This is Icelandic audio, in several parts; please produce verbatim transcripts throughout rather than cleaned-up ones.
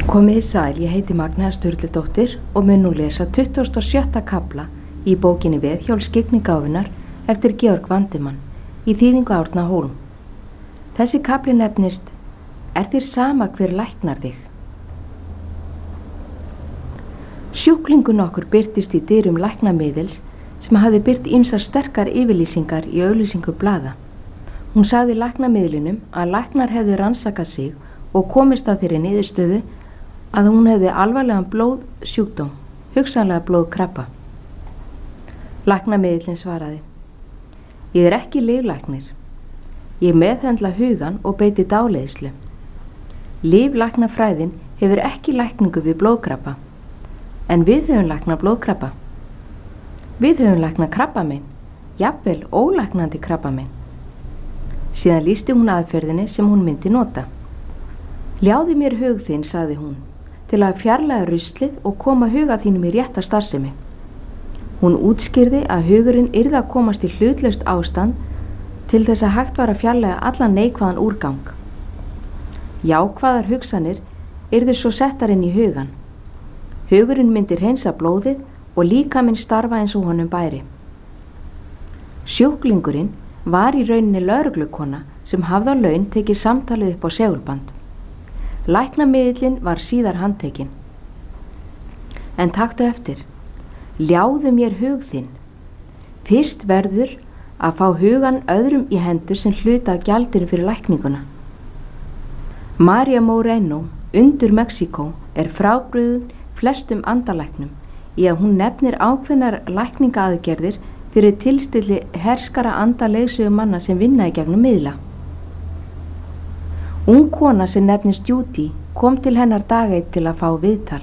Komiði sæl, ég heiti Magnea Sturludóttir og mun nú lesa tuttugasta og sjötta kafla í bókinni Veðhjól skyggnigáfunnar eftir Georg Vandemann í þýðingu Árna Hólm. Þessi kafli nefnist Er þér sama hver læknar þig? Sjúklingun okkur birtist í dyrum læknamiðils sem hafði byrt ýmsar sterkar yfirlýsingar í auglýsingu blaða. Hún sagði læknamiðlinum að læknar hefðu rannsakað sig og komist að þeirri niðurstöðu að hún hefði alvarlegan blóðsjúkdóm, hugsanlega blóðkrabba. Læknamiðillinn svaraði: Ég er ekki lyflæknir. Ég meðhöndla hugan og beiti dáleiðslu. Lyflæknafræðin hefur ekki lækningu við blóðkrabba, en við höfum læknað blóðkrabba. Við höfum læknað krabbamein, jafnvel ólæknandi krabbamein. Síðan lýsti hún aðferðinni sem hún myndi nota. Ljáðu mér hug þinn, sagði hún, til að fjarlæga ruslið og koma huga þínum í rétta starfsemi. Hún útskýrði að hugurinn yrði að komast í hlutlaust ástand til þess að hægt var að fjarlæga allan neikvæðan úrgang. Jákvæðar hugsanir yrðu svo settar inn í hugan. Hugurinn myndi hreinsa blóðið og líkaminn starfa eins og honum bæri. Sjúklingurinn var í rauninni lögreglukona sem hafði á laun tekið samtalið upp á segulband. Læknamiðillinn var síðar handtekinn. En taktu eftir, ljáðu mér hug þinn. Fyrst verður að fá hugan öðrum í hendur sem hluta af gjaldinu fyrir lækninguna. María Moreno, undur Mexíkó, er frábrugðin flestum andalæknum í að hún nefnir ákveðnar lækningaaðgerðir fyrir tilstilli herskara andaleiðsögumanna sem vinna í gegnum miðla. Ung kona sem nefnist Judy kom til hennar dag eitt til að fá viðtal.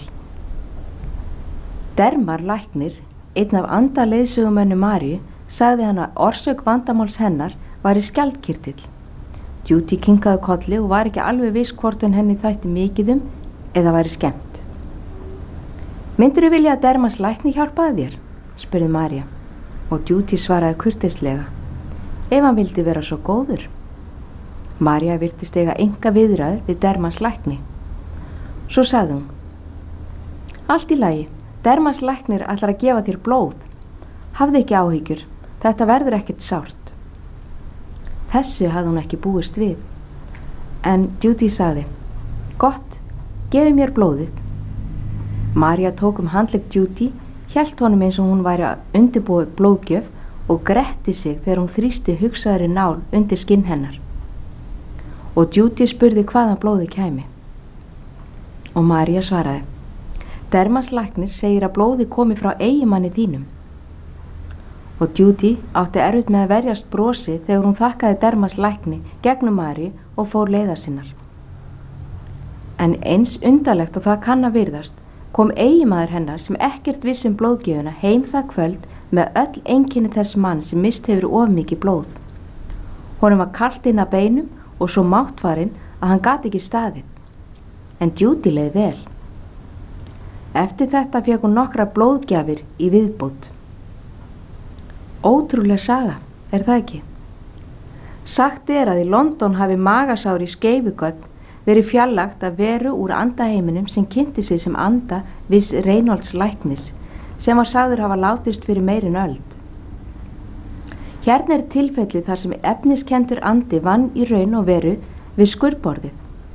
Dermar læknir, einn af andaleiðsögumönnum Maríu, sagði hann að orsök vandamáls hennar var í skjaldkirtill. Judy kinkaði kolli og var ekki alveg viss hvort en henni þætti mikið um eða væri skemmt. Myndirðu vilja að Dermars lækni hjálpaði þér? Spurði María og Judy svaraði kurteislega: Ef hann vildi vera svo góður. María virtist eiga enga viðræður við Dermars lækni. Svo sagði hún: Allt í lagi, Dermars læknir ætlar að gefa þér blóð. Hafðu ekki áhyggjur, þetta verður ekkert sárt. Þessu hafði hún ekki búist við. En Judy sagði: Gott, gefi mér blóðið. María tók um handlegg Judy, hélt honum eins og hún væri að undirbúa blóðgjöf og gretti sig þegar hún þrýsti hugsaðri nál undir skinn hennar. Og Judy spurði hvaðan blóði kæmi. Og María svaraði: Dermars læknir segir að blóði komi frá eiginmanni þínum. Og Judy átti erfitt með að verjast brosi þegar hún þakkaði Dermars lækni gegnum Maríu og fór leiðar sinnar. En eins undarlegt og það kann að virðast, kom eiginmaður hennar sem ekkert viss um blóðgjöfuna heim það kvöld með öll einkenni þess mann sem mist hefur of mikið blóð. Honum var kalt inn að beinum og svo máttfarinn að hann gat ekki staðið. En Judy leið vel. Eftir þetta fékk hún nokkra blóðgjafir í viðbót. Ótrúleg saga, er það ekki? Sagt er að í London hafi magasár í Skeifugöt verið fjarlægt af veru úr andaheiminum sem kynnti sig sem anda viss Reynolds læknis, sem var sagður hafa látist fyrir meirin öld. Hérna er tilfelli þar sem efniskendur andi vann í raun og veru við skurðborðið.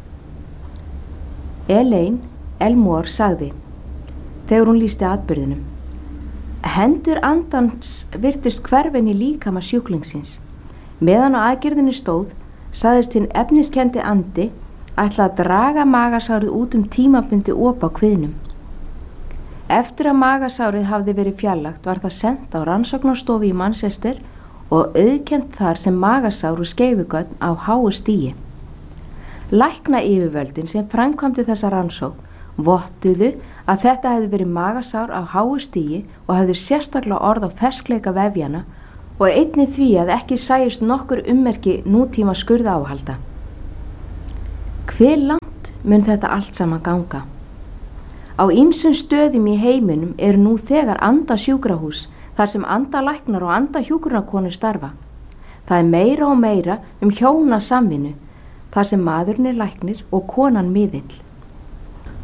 Elaine Elmore sagði, þegar hún lýsti atburðinum: Hendur andans virtust hverfin í líkama sjúklingsins. Meðan á aðgerðinni stóð, sagðist hinn efniskendi andi ætla að draga magasárið út um tímabundi op á kviðnum. Eftir að magasárið hafði verið fjarlægt var það sent á rannsóknarstofu í Manchester og auðkennt þar sem magasár úr Skeifugöt á háu stigi. Lækna yfirvöldin sem framkvæmdi þessa rannsókn vottuðu að þetta hefði verið magasár á háu stigi og hefði sérstaklega orð á ferskleika vefjana og einnig því að ekki sæjust nokkur ummerki nútíma skurða áhalda. Hve langt mun þetta allt saman ganga? Á ýmsum stöðum í heiminum eru nú þegar andasjúkrahús þar sem andalæknar og andahjúkrunarkonur starfa. Það er meira og meira um hjóna samvinnu þar sem maðurinn er læknir og konan miðill.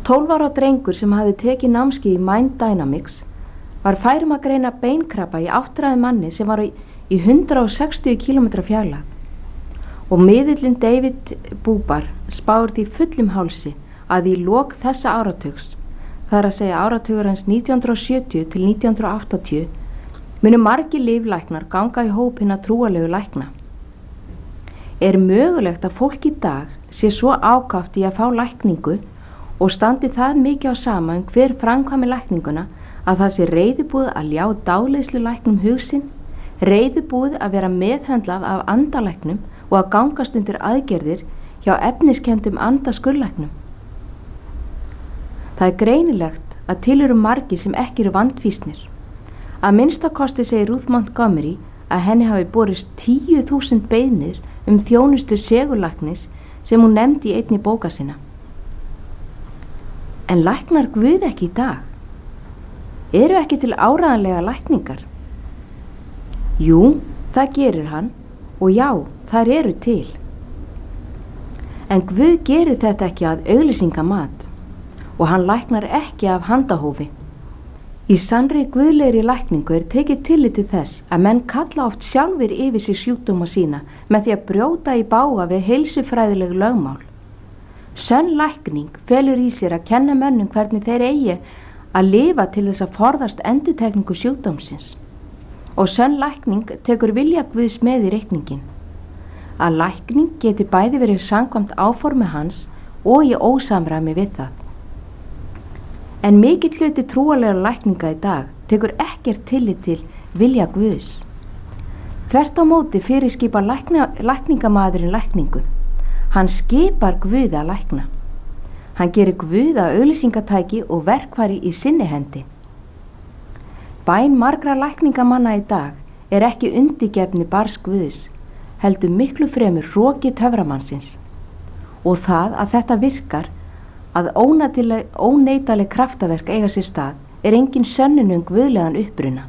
tólf ára drengur sem hafði tekið námskeið í Mind Dynamics var færum að greina beinkrabba í áttræði manni sem var í hundrað sextíu kílómetra fjarlægð. Og miðillinn David Bubar spáir því fullum hálsi að í lok þessa áratugs, það er að segja áratugur hans nítján hundruð sjötíu til nítján hundruð áttatíu, munu margir líflæknar ganga í hóp hinna trúarlegu lækna. Er mögulegt að fólk í dag sé svo ákaft í að fá lækningu og standi það mikið á sama um hver framkvæmi lækninguna að það sé reiðubúið að ljá dáleiðslu læknum hugsin, reiðubúið að vera meðhöndlað af andalæknum og að gangast undir aðgerðir hjá efniskendum andaskurlæknum. Það er greinilegt að til eru margir sem ekki eru vandfýsnir. Að minnstakosti segir Ruth Montgomery að henni hafi borist tíu þúsund beiðnir um þjónustu segullæknis sem hún nefndi í einni bóka sinna. En læknar Guð ekki í dag? Eru ekki til áreiðanlega lækningar? Jú, það gerir hann og já, þær eru til. En Guð gerir þetta ekki að auglýsingamat og hann læknar ekki af handahófi. Í sannri guðlegri lækningu er tekið tillit til þess að menn kalla oft sjálfir yfir sig sjúkdóma sína með því að brjóta í bága við heilsufræðileg lögmál. Sönn lækning felur í sér að kenna mönnum hvernig þeir eigi að lifa til þess að forðast endurtekningu sjúkdómsins. Og sönn lækning tekur vilja Guðs með í reikningin. Að lækning geti bæði verið samkvæmt áformi hans og í ósamræmi við það. En mikill hluti trúarlegra lækninga í dag tekur ekkert tillit til vilja Guðs. Þvert á móti fyrirskipar lækna, lækningamaðurinn lækningu. Hann skipar Guð að lækna. Hann gerir Guð að auglýsingatæki og verkfæri í sinni hendi. Bæn margra lækningamanna í dag er ekki undirgefni barns Guðs, heldur miklu fremur hroki töframannsins. Og það að þetta virkar, að óneitanleg kraftaverk eiga sér stað, er engin sönnun um guðlegan uppruna.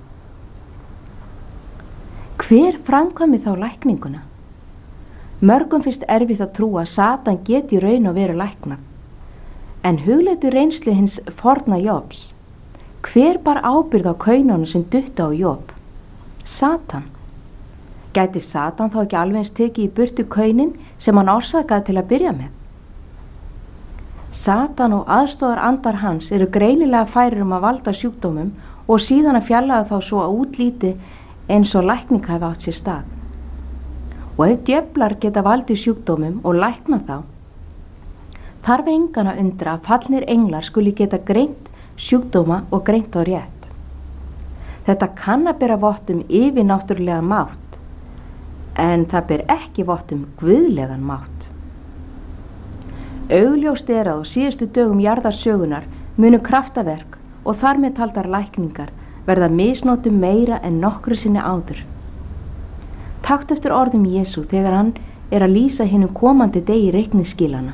Hver framkvæmir þá lækninguna? Mörgum finnst erfitt að trúa að Satan geti í raun og veru læknað. En hugleitu reynslu hins forna Jobs. Hver bar ábyrgð á kaununum sem duttu á Job? Satan. Gæti Satan þá ekki alveg eins tekið í burtu kaunin sem hann orsakaði til að byrja með? Satan og aðstoðar andar hans eru greinilega færir um að valda sjúkdómum og síðan að fjarlæga þá svo að útlíti eins og lækning hafi átt sér stað. Og ef djöflar geta valdið sjúkdómum og lækna þá, þarf engan að undra að fallnir englar skuli geta greint sjúkdóma og greint á rétt. Þetta kann að bera vott um yfirnáttúrulegan mátt, en það ber ekki vott um guðlegan mátt. Augljóst er að á síðustu dögum jarðarsögunar munu kraftaverk og þar með taldar lækningar verða misnotum meira en nokkru sinni áður. Takt eftir orðum Jesú þegar hann er að lýsa hinum komandi degi reikningsskilana.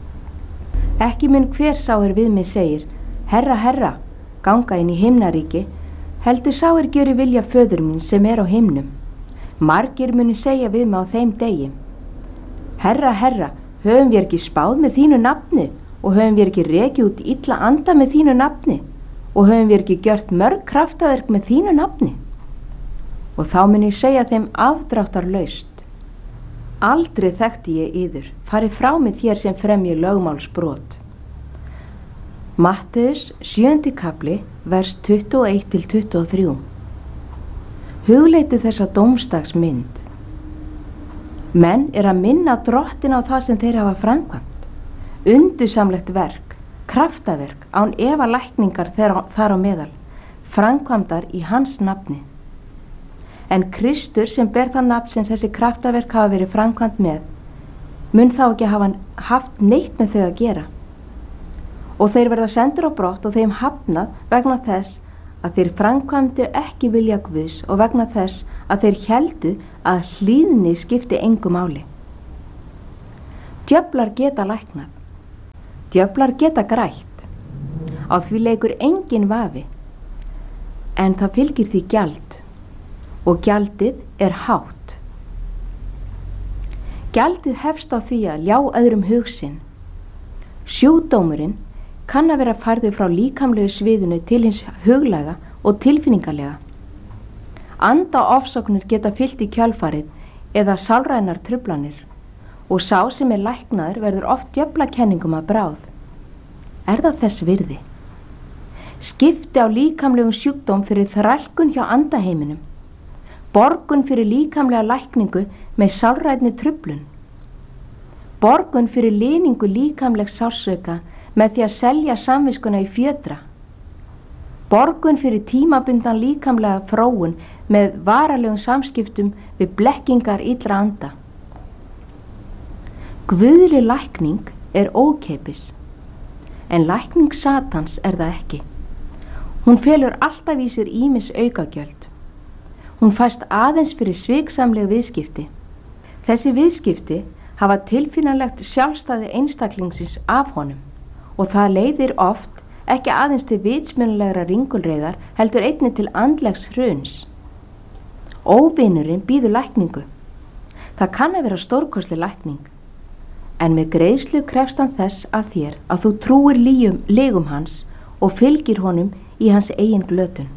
Ekki mun hver sá er við mig segir, Herra, Herra, ganga inn í himnaríki, heldur sá er gjöri vilja föður mín sem er á himnum. Margir munu segja við mig á þeim degi, Herra, Herra, höfum við ekki spáð með þínu nafni og höfum við ekki rekið út illa anda með þínu nafni og höfum við ekki gjört mörg kraftaverk með þínu nafni? Og þá mun ég segja þeim afdráttarlaust, aldrei þekkti ég yður, farið frá mig þér sem fremji lögmálsbrot. Matteus sjöundi kafli, vers tuttugu og eitt til tuttugu og þrjú. Hugleitu þessa dómstagsmynd. Menn er að minna drottin á það sem þeir hafa framkvæmt. Undursamlegt verk, kraftaverk, án efa lækningar þar á meðal, framkvæmdar í hans nafni. En Kristur sem ber það nafn sem þessi kraftaverk hafa verið framkvæmt með, mun þá ekki hafa haft neitt með þau að gera. Og þeir verða sendur á brott og þeim hafnað vegna þess að þeir framkvæmdu ekki vilja Guðs og vegna þess að þeir héldu að hlýðni skipti engu máli. Djöflar geta læknað. Djöflar geta grætt. Á því leikur engin vafi. En það fylgir því gjald og gjaldið er hátt. Gjaldið hefst á því að ljá öðrum hug sinn. Sjúkdómurinn kann að vera færður frá líkamlegu sviðinu til hins huglæga og tilfinningalega. Andaofsóknir geta fylgt í kjölfarið eða sálrænar truflanir og sá sem er læknaður verður oft djöflakenningum að bráð. Er það þess virði? Skipti á líkamlegum sjúkdóm fyrir þrælkun hjá andaheiminum, borgun fyrir líkamlega lækningu með sálrænni truflun, borgun fyrir lýningu líkamlegs sársauka með því að selja samviskuna í fjötra, borgun fyrir tímabundan líkamlega fróun með varalegum samskiptum við blekkingar illra anda. Guðleg lækning er ókeypis, en lækning Satans er það ekki. Hún felur alltaf í sér ýmis aukagjöld. Hún fæst aðeins fyrir sviksamleg viðskipti. Þessi viðskipti hafa tilfinnanlegt sjálfstæði einstaklingsins af honum og það leiðir oft ekki aðeins til vitsmunalegrar ringulreiðar heldur einnig til andlegs hruns. Óvinurinn býður lækningu. Það kann að vera stórkostleg lækning, en með greiðslu krefst hann þess að þér að þú trúir líum, legum hans og fylgir honum í hans eigin glötun.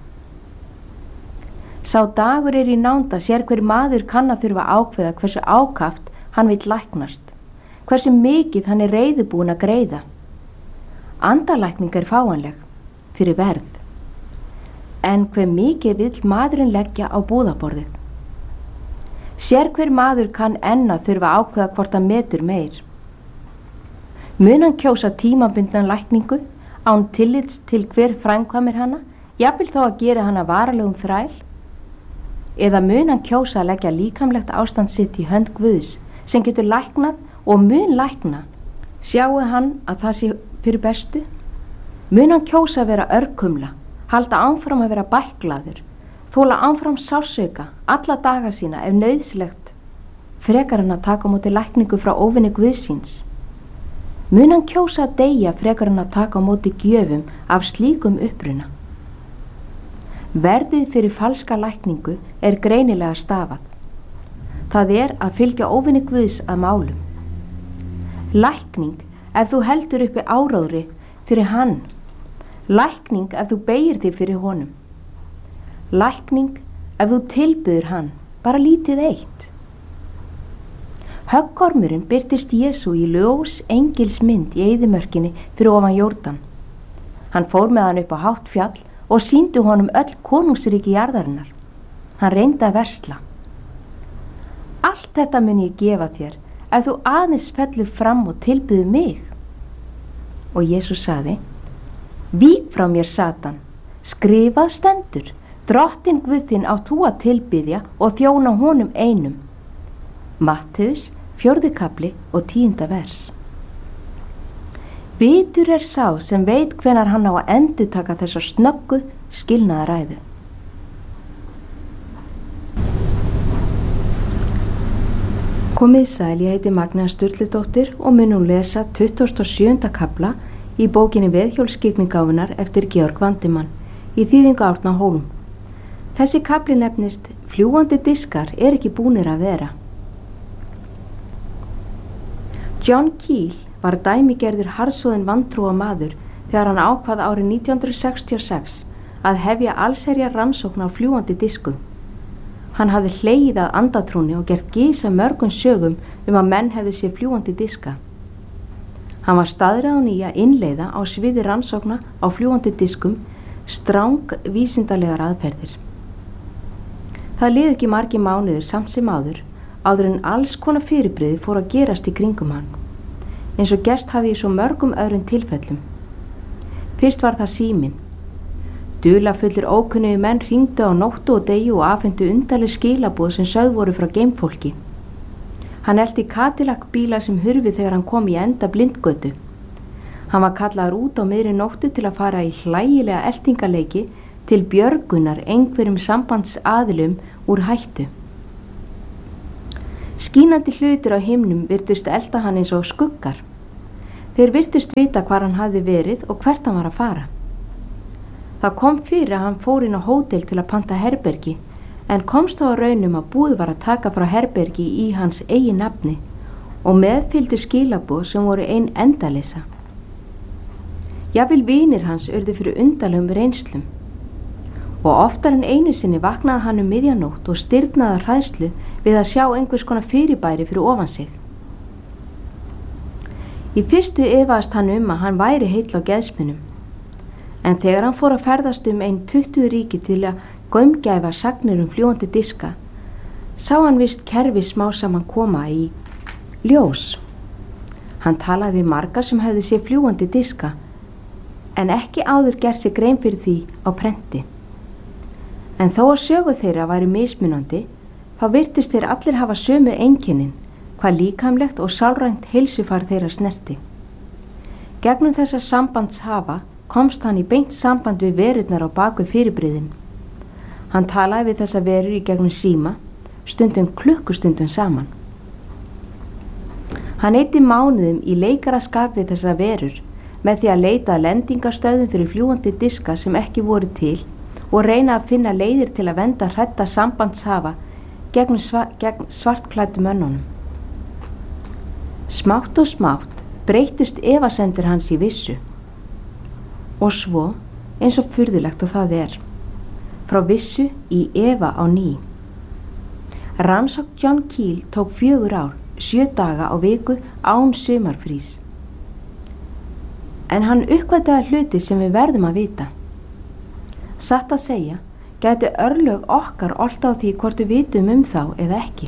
Sá dagur er í nánda sér hver maður kann að þurfa að ákveða hversu ákaft hann vill læknast, hversu mikið hann er reiðubúin að greiða. Andalækning er fáanleg fyrir verð, en hver mikið vill maðurinn leggja á búðaborðið. Sér hver maður kann enn að þurfa að ákveða hvort hann metur meir. Mun hann kjósa tímabundna lækningu án tillits til hver framkvæmir hana, jafnvel þó að gera hana varalegum þræl, eða mun hann kjósa að leggja líkamlegt ástand sitt í hönd Guðs sem getur læknað og mun lækna. Sjáu hann að það sé fyrir bestu? Mun hann kjósa að vera örkumla, halda áfram að vera bæklaður, þóla áfram sársauka alla daga sína ef nauðsynlegt, frekar hann að taka á móti lækningu frá óvinni Guðsins? Mun hann kjósa að deyja frekar hann að taka á móti gjöfum af slíkum uppruna? Verðið fyrir falska lækningu er greinilega stafað. Það er að fylgja óvinni Guðs að málum. Lækning ef þú heldur uppi áróðri fyrir hann. Lækning ef þú beygir þig fyrir honum. Lækning ef þú tilbyður hann, bara lítið eitt. Höggormurinn birtist Jesú í ljós engils mynd í eyðimörkinni fyrir ofan Jórdan. Hann fór með hann upp á hátt fjall og sýndi honum öll konungsríki jarðarinnar. Hann reyndi að versla. Allt þetta mun ég gefa þér ef þú aðeins fellur fram og tilbyður mig. Og Jesús sagði: Vík frá mér, Satan, skrifað stendur, drottinn Guð þinn átt þú að tilbyðja og þjóna honum einum. Mattheus, fjórði kafli og tíunda vers. Vitur er sá sem veit hvenar hann á að endurtaka þessa snöggu skilnaðaræðu. Komið sæl, ég heiti Magnea Sturludóttir og mun nú lesa tuttugasta og sjöunda kafla í bókinni Veðhjólskyggningáfunnar eftir Georg Vandimann í þýðingu Árna Hólm. Þessi kafli nefnist Fljúgandi diskar er ekki búnir að vera. John Keel var dæmigerður harðsoðinn vantrúa maður þegar hann ákvað árið nítján hundruð sextíu og sex að hefja allsherjar rannsókn á fljúgandi diskum. Hann hafði hlegið að andatrúni og gert gys að mörgum sögum um að menn hefðu séð fljúgandi diska. Hann var staðráðinn í að innleiða á sviði rannsókna á fljúgandi diskum stráng vísindalegar aðferðir. Það liðu ekki margir mánuðir samt sem áður áður en alls konar fyrirbrigði fór að gerast í kringum hann, eins og gerst hafði í svo mörgum öðrum tilfellum. Fyrst var það síminn. Dularfullir ókunnugi menn hringdu á nóttu og degi og afhentu undarleg skilaboð sem sögð voru frá geimfólki. Hann elti Cadillac bíla sem hurfi þegar hann kom í enda blindgötu. Hann var kallaður út á miðri nóttu til að fara í hlægilega eltingaleiki til björgunar einhverjum sambandsaðilum úr hættu. Skínandi hlutir á himnum virtust elta hann eins og skuggar. Þeir virtust vita hvar hann hafði verið og hvert hann var að fara. Það kom fyrir að hann fór inn á hótel til að panta herbergi, en komst þá á raunum að búið var að taka frá herbergi í hans eigin nafni og meðfylgdu skilaboð sem voru ein endaleysa. Jafnvel vinir hans urðu fyrir undarlegum reynslum og oftar en einu sinni vaknaði hann um miðjanótt og stirðnaði af hræðslu við að sjá einhvers konar fyrirbæri fyrir ofan sig. Í fyrstu efaðist hann um að hann væri heill á geðsmunum, en þegar hann fór að ferðast um ein tuttugu ríki til að gaumgæfa sagnir um fljúgandi diska, sá hann vist kerfi smá saman koma í ljós. Hann talaði við marga sem hefði séð fljúgandi diska, en ekki áður gerð sig grein fyrir því á prenti. En þó að sögu þeirra væri mismunandi, þá virtust þeir allir hafa sömu einkennin, hvað líkamlegt og sálrænt heilsufar þeirra snerti. Gegnum þessa sambandshafa komst hann í beint samband við verurnar á bakvið fyrirbrigðin. Hann talaði við þessa verur í gegnum síma, stundum klukkustundum saman. Hann eyddi mánuðum í leikaraskap við þessa verur með því að leita að lendingarstöðum fyrir fljúgandi diska sem ekki voru til og reyna að finna leiðir til að venda hrædda sambandshafa gegn, sva, gegn svartklæddu mönnunum. Smátt og smátt breyttust efasemdir hans í vissu og svo, eins og furðulegt og það er, frá vissu í efa á ný. Rannsókn John Keel tók fjögur ár, sjö daga á viku án sumarfrís. En hann uppgötvaði hluti sem við verðum að vita. Satt að segja, gætu örlög okkar ollt á því hvort við vitum um þá eða ekki.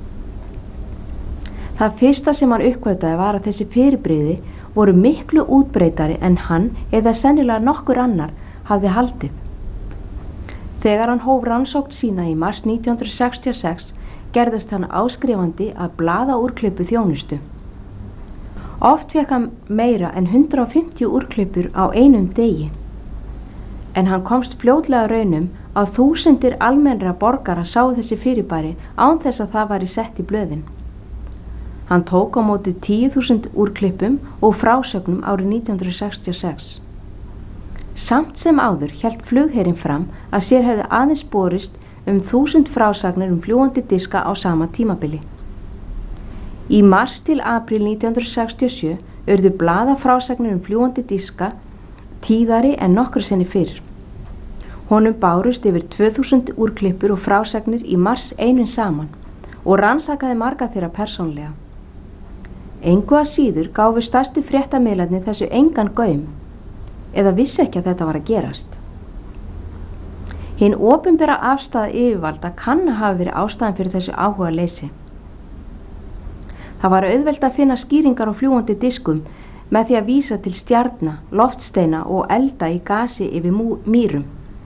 Það fyrsta sem hann uppgötvaði var að þessi fyrirbrigði voru miklu útbreytari en hann eða sennilega nokkur annar hafði haldið. Þegar hann hóf rannsókn sína í mars nítján hundruð sextíu og sex gerðist hann áskrifandi að blaðaúrklippu þjónustu. Oft fékk hann meira en hundrað og fimmtíu úrklippur á einum degi. En hann komst fljótlega raunum að þúsundir almennra borgara sáu þessi fyrirbæri án þess að það væri sett í blöðin. Hann tók á móti tíu þúsund úrklippum og frásögnum árið nítján hundruð sextíu og sex. Samt sem áður hélt flugherinn fram að sér hefði aðeins borist um þúsund frásagnir um fljúgandi diska á sama tímabili. Í mars til apríl nítján hundruð sextíu og sjö urðu blaðafrásagnir um fljúgandi diska tíðari en nokkru sinni fyrr. Honum bárust yfir tvö þúsund úrklippur og frásagnir í mars einum saman og rannsakaði marga þeirra persónlega. Engu að síður gáfu stærstu fréttamiðlarnir þessu engan gaum eða vissi ekki að þetta var að gerast. Hinn opinbera afstaða yfirvalda kann að hafa verið ástæðan fyrir þessu áhuga leysi. Það var auðvelt að finna skýringar á fljúgandi diskum með því að vísa til stjarna, loftsteina og elda í gasi yfir mýrum.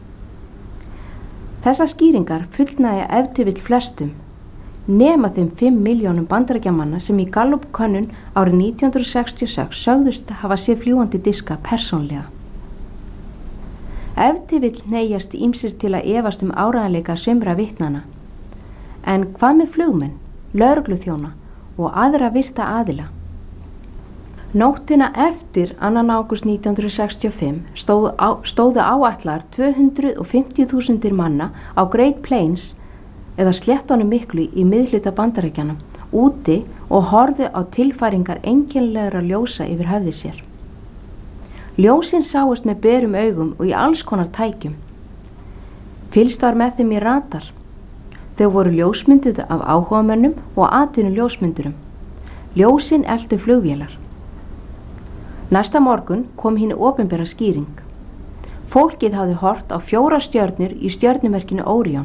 Þessar skýringar fullnægja ef til vill flestum, nema þeim fimm milljónum bandaríkjamanna sem í Gallup-könnun árið nítján hundruð sextíu og sex sögðust hafa séð fljúgandi diska persónlega. Ef til vill hneigjast ýmsir til að efast um áreiðanleika sumra vitnanna, en hvað með flugmenn, lögregluþjóna og aðra virta aðila? Nóttina eftir annan ágúst nítján hundruð sextíu og fimm stóðu, á, stóðu áætlar tvö hundruð og fimmtíu þúsundir manna á Great Plains eða sléttunum miklu í miðhluta Bandaríkjanna úti og horfðu á tilfæringar einkennilegra ljósa yfir höfði sér. Ljósin sáust með berum augum og í alls konar tækjum. Fylgst var með þeim í radar. Þau voru ljósmynduð af áhugamönnum og atvinnu ljósmyndurum. Ljósin eltu flugvélar. Næsta morgun kom hinn opinbera skýring. Fólkið hafði hort á fjóra stjörnur í stjörnumerkinu Orion.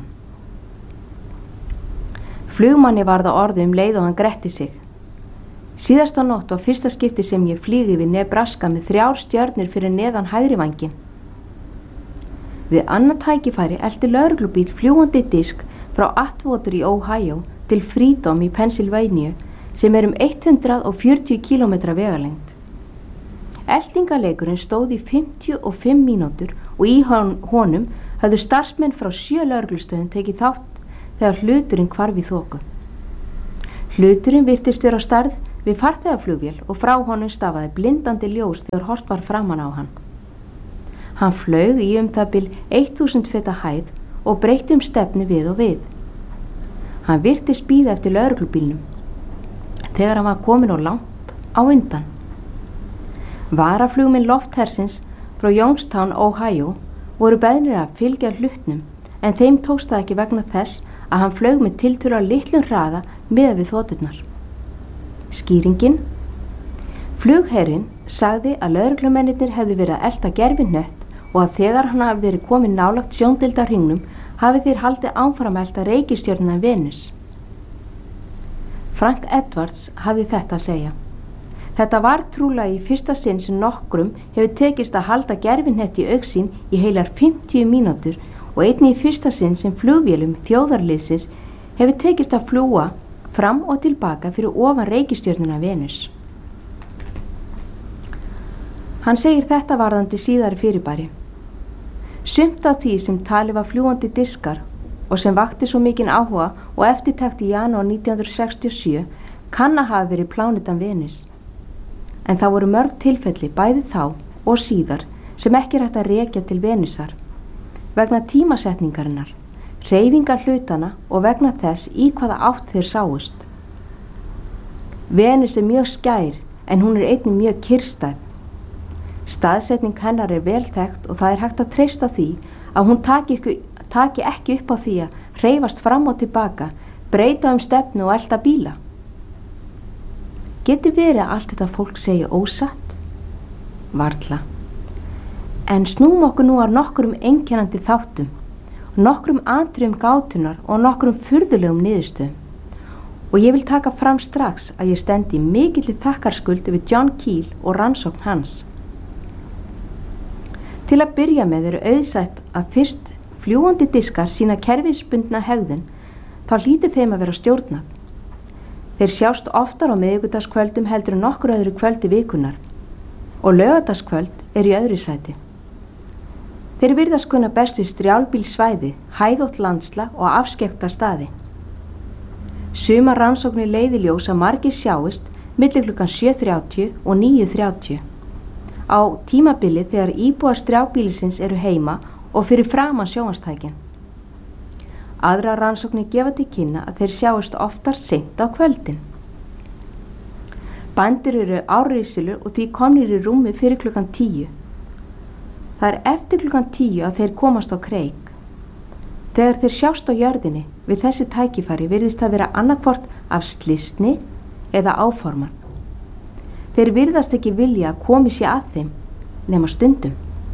Flugmanni varð á orði um leið og hann gretti sig. Síðasta nótt var fyrsta skipti sem ég flýgi við Nebraska með þrjár stjörnur fyrir neðan hægri vænginn. Við annað tækifæri elti lögreglubíll fljúgandi disk frá Atwater í Ohio til Freedom í Pennsylvania sem er um hundrað og fjörutíu kílómetra vegalengd. Eltingaleikurinn stóð í fimmtíu og fimm mínútur og í honum höfðu starfsmenn frá sjö lögreglustöðum tekið þátt þegar hluturinn hvarf í þoku. Hluturinn virtist vera á stærð við farþegaflugvél og frá honum stafaði blindandi ljós þegar hort var framan á hann. Hann flaug í um það bil þúsund feta hæð og breytti um stefnu við og við. Hann virtist bíða eftir lögreglubílnum þegar hann var kominn og langt á undan. Varaflugmenn lofthersins frá Youngstown, Ohio, voru beðnir að fylgja hlutnum en þeim tókst það ekki vegna þess að hann flaug með tiltölulega litlum hraða miðað við þoturnar. Skýringin: Flugherinn sagði að lögreglumennirnir hefðu verið að elta gervihnött og að þegar hann hafi verið kominn nálægt sjóndeildarhringnum hafi þeir haldið áfram að elta reikistjörnuna Venus. Frank Edwards hafði þetta að segja: Þetta var trúlega í fyrsta sinn sem nokkrum hefur tekist að halda gervihnött í augsýn í heilar fimmtíu mínútur og einnig í fyrsta sinn sem flugvélum þjóðarliðsins hefur tekist að fljúga fram og tilbaka fyrir ofan reikistjörnuna Venus. Hann segir þetta varðandi síðari fyrirbæri: Sumt af því sem talið var fljúgandi diskar og sem vakti svo mikinn áhuga og eftirtekt í janúar nítján hundruð sextíu og sjö kann að hafa verið plánetan Venus. En það voru mörg tilfelli bæði þá og síðar sem ekki er hægt að rekja til Venusar vegna tímasetningarinnar, hreyfingar hlutana og vegna þess í hvaða átt þeir sáust. Venus er mjög skær en hún er einnig mjög kyrrstæð. Staðsetning hennar er vel þekkt og það er hægt að treysta því að hún taki ekki, taki ekki upp á því að hreyfast fram og tilbaka, breyta um stefnu og elta bíla. Getur verið að allt þetta fólk segja ósatt? Varla. En snúm okkur nú að nokkrum einkennandi þáttum, nokkrum atriðum gátunar og nokkrum furðulegum niðurstöðum. Og ég vil taka fram strax að ég stendi mikilli þakkarskuld yfir John Keel og rannsókn hans. Til að byrja með eru auðsætt að fyrst fljúgandi diskar sína kerfisbundna hegðun, þá hlýtur þeim að vera stjórnað. Þeir sjást oftar á miðvikudagskvöldum heldur en nokkur öðru kvöldi vikunar og laugardagskvöld er í öðru sæti. Þeir virðast kunna bestu strjálbílsvæði, hæðótt landslag og afskekkta staði. Sumar rannsóknir leiða í ljós að margir sjáist milli klukkan sjö þrjátíu og níu þrjátíu á tímabili þegar íbúar strjálbílisins eru heima og fyrir framan sjónvarpstækin. Aðra rannsóknir gefa til kynna að þeir sjáist oftar seint á kvöldin. Bændur eru árrisulur og því komnir í rúmi fyrir klukkan tíu. Það er eftir klukkan tíu að þeir komast á kreik. Þegar þeir sjást á jörðinni við þessi tækifæri virðist það vera annarkvort af slysni eða áformað. Þeir virðast ekki vilja að komi sér að þeim nema stundum.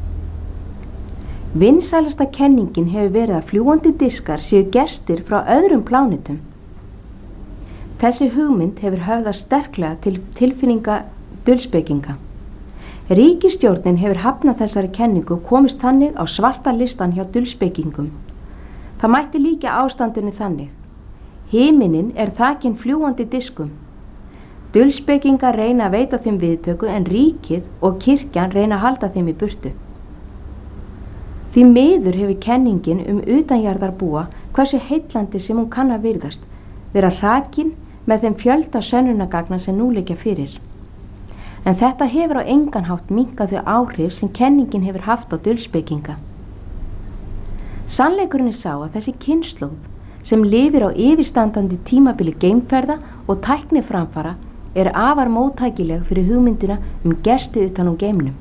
Vinsælasta kenningin hefur verið að fljúgandi diskar séu gestir frá öðrum plánetum. Þessi hugmynd hefur höfðað sterklega til tilfinninga dulspekinga. Ríkisstjórnin hefur hafnað þessari kenningu og komist þannig á svarta listan hjá dulspekingum. Það mætti líka ástandinu þannig: Himinin er þakinn fljúgandi diskum. Dulspekingar reyna að veita þeim viðtöku en ríkið og kirkjan reyna að halda þeim í burtu. Því miður hefur kenningin um utanjarðarbúa, hversu heillandi sem hún kann að virðast, vera hrakin með þeim fjölda sönnunargagna sem nú liggja fyrir. En þetta hefur á engan hátt minnkað þau áhrif sem kenningin hefur haft á dulspekinga. Sannleikurinn er sá að þessi kynslóð sem lifir á yfirstandandi tímabili geimferða og tækniframfara er afar móttækileg fyrir hugmyndina um gesti utan úr geimnum.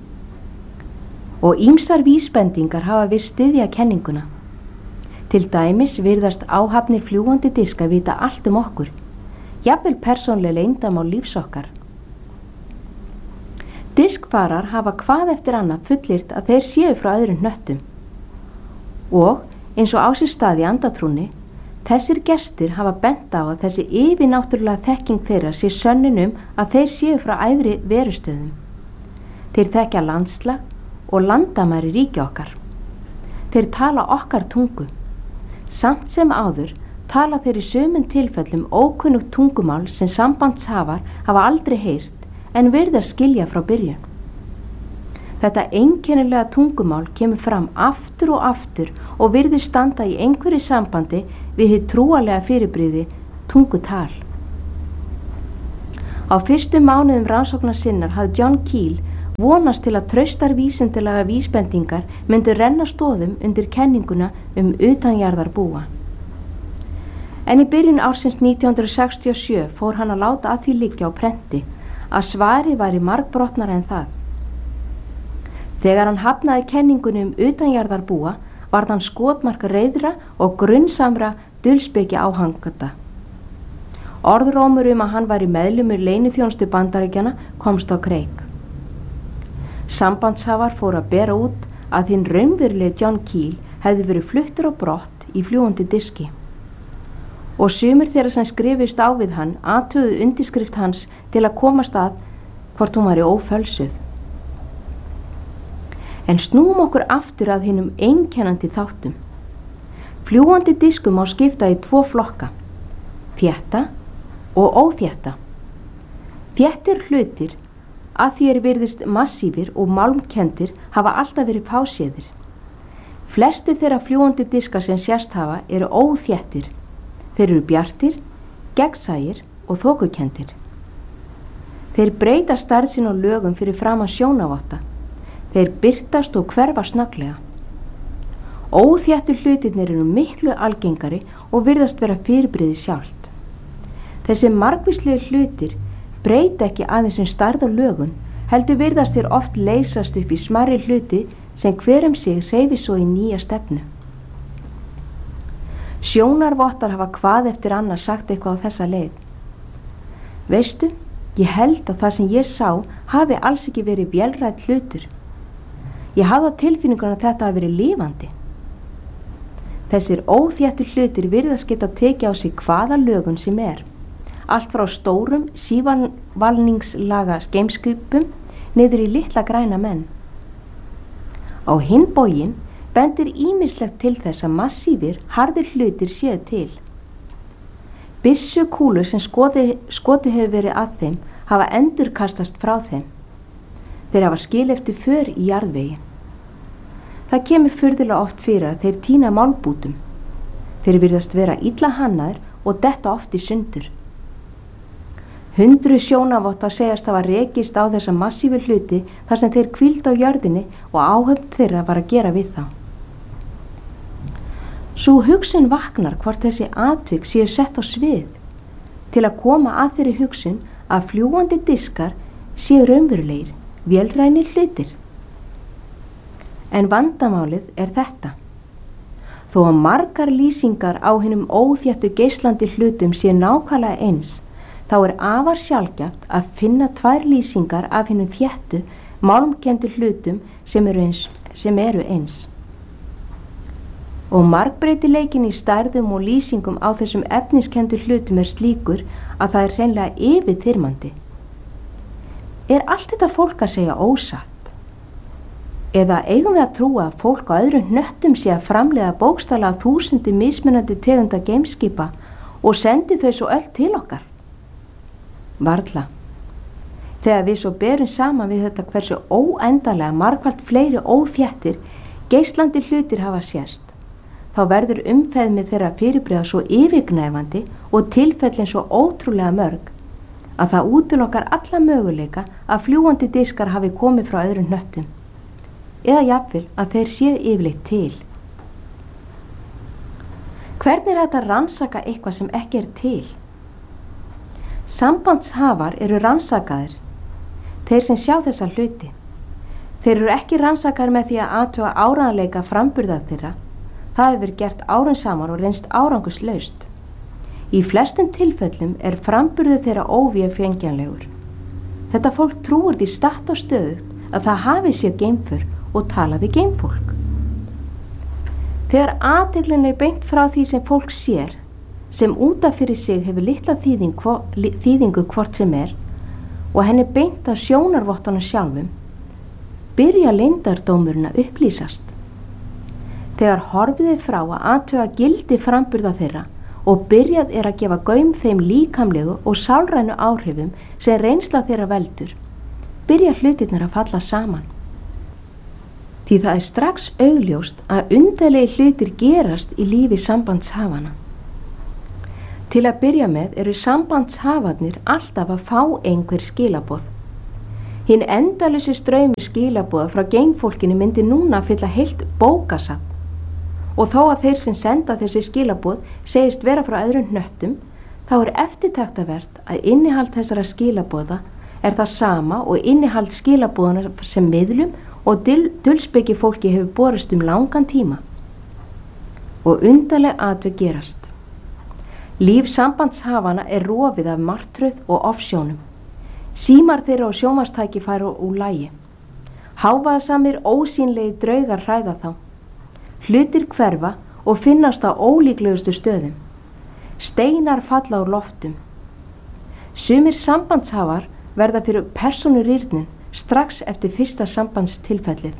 Og ýmsar vísbendingar hafa verið styðja kenninguna. Til dæmis virðast áhafnir fljúgandi diska vita allt um okkur, jafnvel persónlega leyndamál lífs okkar. Diskfarar hafa hvað eftir annað fullyrt að þeir séu frá öðrum hnöttum. Og eins og á sér stað í andatrúnni, þessir gestir hafa bent á að þessi yfirnáttúrulega þekking þeirra sé sönnun um að þeir séu frá æðri verustöðum. Þeir þekkja landslag og landamæri ríki okkar. Þeir tala okkar tungu. Samt sem áður tala þeir í sumum tilfellum ókunnugt tungumál sem sambandshafar hafa aldrei heyrt en virðast skilja frá byrjun. Þetta einkennilega tungumál kemur fram aftur og aftur og virðist standa í einhverju sambandi við hið trúarlega fyrirbrigði tungutal. Á fyrstu mánuðum rannsóknar sinnar hafði John Keel vonast til að traustar vísindalega vísbendingar myndu renna stoðum undir kenninguna um utanjarðarbúa. En í byrjun ársins nítján hundruð sextíu og sjö fór hann að láta að því liggja á prenti að svari væri margbrotnara en það. Þegar hann hafnaði kenningunni um utanjarðarbúa varð hann skotmark reiðra og grunnsamra dulspeki áhanganda. Orðrómur um að hann væri meðlimur leyniþjónustu Bandaríkjanna komst á kreik. Sambandshafar fóru að bera út að hinn raunverulegi John Keel hefði verið fluttur á brott í fljúgandi diski. Og sumir þeirra sem skrifist á við hann athuguðu undirskrift hans til að komast að hvort hún væri ófölsuð. En snúum okkur aftur að hinnum einkennandi þáttum. Fljúgandi diskum má skipta í tvo flokka, þétta og óþétta. Þéttir hlutir, að því er virðist massífir og málmkenndir, hafa alltaf verið fáséðir. Flestir þeirra fljúgandi diska sem sérst hafa eru óþéttir. Þeir eru bjartir, gegnsæir og þokukenndir. Þeir breyta stærð sín og lögum fyrir framan sjónavotta. Þeir birtast og hverfa snögglega. Óþéttu hlutirnir eru miklu algengari og virðast vera fyrirbrigði sjálft. Þessi margvíslegu hlutir breyta ekki aðeins um stærð og lögun, heldur virðast þeir oft leysast upp í smærri hluti sem hver um sig hreyfi svo í nýja stefnu. Sjónarvottar hafa hvað eftir annað sagt eitthvað á þessa leið. Veistu, ég held að það sem ég sá hafi alls ekki verið vélrænt hlutur. Ég hafði á tilfinningunum að þetta hafi verið lifandi. Þessir óþéttu hlutir virðast geta tekið á sig hvaða lögun sem er. Allt frá stórum sívalningslaga geimskipum niður í litla græna menn. Á hinn bóginn bendir ýmislegt til þess að massífir, harðir hlutir séu til. Byssukúlur sem skoti, skoti hefur verið að þeim hafa endurkastast frá þeim. Þeir hafa skil eftir för í jarðvegi. Það kemur furðulega oft fyrir að þeir týna málmbútum. Þeir virðast vera illa hannaðir og detta oft í sundur. Hundruð sjónavottar segjast hafa rekist á þessa massífu hluti þar sem þeir hvíldu á jörðinni og áhöfn þeirra var að gera við þá. Sú hugsun vaknar hvort þessi atvik séu sett á svið til að koma að þeirri hugsun að fljúgandi diskar séu raunverulegir, vélrænir hlutir. En vandamálið er þetta. Þó að margar lýsingar á hinum óþéttu geislandi hlutum séu nákvæmlega eins, þá er afar sjaldgæft að finna tvær lýsingar af hinum þéttu, málmkenndu hlutum sem eru eins. Sem eru eins. Og margbreytileikinn í stærðum og lýsingum á þessum efniskendu hlutum er slíkur að það er hreinlega yfirþyrmandi. Er allt þetta fólk að segja ósatt? Eða eigum við að trúa að fólk á öðrum hnöttum sé að framleiða bókstaflega þúsundi mismunandi tegunda geimskipa og sendi þau svo öll til okkar? Varla. Þegar við svo berum saman við þetta hversu óendanlega margfalt fleiri óþéttir geislandi hlutir hafa sést, þá verður umfeðmið þeirra fyrirbrigða svo yfirgnæfandi og tilfellin svo ótrúlega mörg að það útilokkar alla möguleika að fljúgandi diskar hafi komið frá öðrum hnöttum, eða jafnvel að þeir séu yfirleitt til. Hvernig er þetta að rannsaka eitthvað sem ekki er til? Sambandshafar eru rannsakaðir, þeir sem sjá þessa hluti. Þeir eru ekki rannsakaðir með því að athuga áreiðanleika framburða þeirra. Það hefur verið gert árum saman og reynst árangurslaust. Í flestum tilfellum er framburður þeirra óvéfengjanlegur. Þetta fólk trúir því statt og stöðugt að það hafi sér geimför og tala við geimfólk. Þegar athyglin er beint frá því sem fólk sér, sem útaf fyrir sig hefur litla þýðing, þýðingu hvort sem er, og henni beint að sjónarvottunum sjálfum, byrja leyndardómurinn að upplýsast. Þegar horfið er frá að athuga gildi framburða þeirra og byrjað er að gefa gaum þeim líkamlegu og sálrænu áhrifum sem reynsla þeirra veldur, byrja hlutirnar að falla saman. Því það er strax augljóst að undarlegir hlutir gerast í lífi sambandshafana. Til að byrja með eru sambandshafarnir alltaf að fá einhver skilaboð. Hinn endalausi straumur skilaboða frá geimfólkinu myndi núna fylla heilt bókasafn. Og þó að þeir sem senda þessi skilaboð segist vera frá öðrum hnöttum, þá er eftirtaktavert að innihald þessara skilaboða er það sama og innihald skilaboðana sem miðlum og dulspeki fólki hefur borist um langan tíma. Og undarleg atvik gerast. Líf sambandshafana er rofið af martröð og ofsjónum. Símar þeirra og sjónvarpstæki færu úr lagi. Hávaðasamir ósýnlegir draugar hræða þá. Hlutir hverfa og finnast á ólíklegustu stöðum. Steinar falla úr loftum. Sumir sambandshafar verða fyrir persónurýrnun strax eftir fyrsta sambandstilfellið.